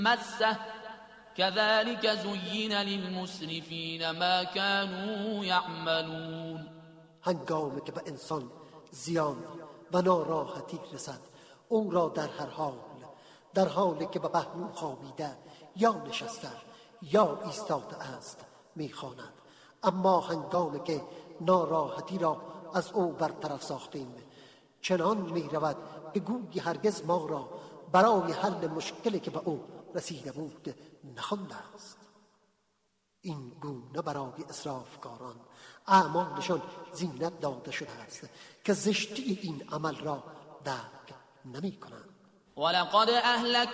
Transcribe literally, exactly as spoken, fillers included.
مسه كذلك زين للمسرفين ما كانوا يعملون. هنگامی که به انسان زیان و ناراحتی رسد او را در هر حال در حالی که به پهلو خوابیده یا نشسته یا ایستاده است میخواند، اما هنگامی که ناراحتی را از او برطرف ساختیم چنان میرود که گویی هرگز ما را برای حل مشکلی که به او رسیده بود نخوانده است. این گونه برای اسرافکاران اعمالشان زینت داده شده است که زشتی این عمل را درک نمی کنند. ولقد اهلك